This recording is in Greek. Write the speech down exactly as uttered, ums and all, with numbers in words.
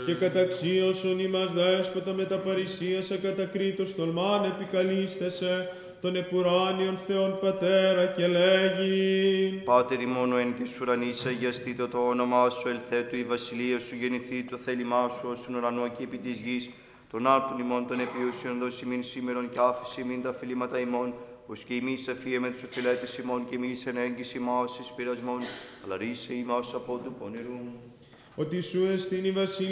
Και καταξίωσον ημάς δέσποτα με τα παρησίασα κατακρίτως τολμάν επικαλίστεσαι, τον επουράνιον Θεόν Πατέρα και λέγει. Πάτερ ημών ο εν της ουρανής, αγιαστήτω το όνομά σου, ελθέτω η βασιλεία σου, γεννηθεί το θέλημά σου, όσον ουρανό και επί της γης. Τον άρτων ημών των επιούσιων δώσει μην σήμερον και άφηση μην τα φιλήματα ημών, ως και εμείς αφίεμε τους οφειλέτες ημών και εμείς εν έγκυση ημάς εις πειρασμών, αλλά ρίσε ημάς από του πονηρού. Ότι σου εστίν η βασιλεία